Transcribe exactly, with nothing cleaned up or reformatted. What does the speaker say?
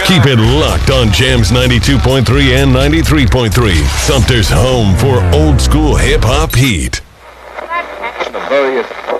Keep it locked on Jams ninety-two point three and ninety-three point three. Sumter's home for old school hip hop heat. The various